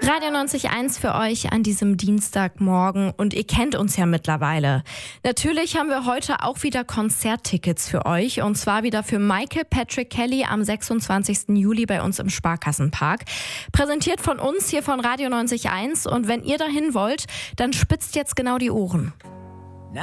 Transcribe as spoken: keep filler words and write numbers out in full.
Radio neunzig Komma eins für euch an diesem Dienstagmorgen und ihr kennt uns ja mittlerweile. Natürlich haben wir heute auch wieder Konzerttickets für euch und zwar wieder für Michael Patrick Kelly am sechsundzwanzigsten Juli bei uns im Sparkassenpark. Präsentiert von uns hier von Radio neunzig Komma eins und wenn ihr dahin wollt, dann spitzt jetzt genau die Ohren.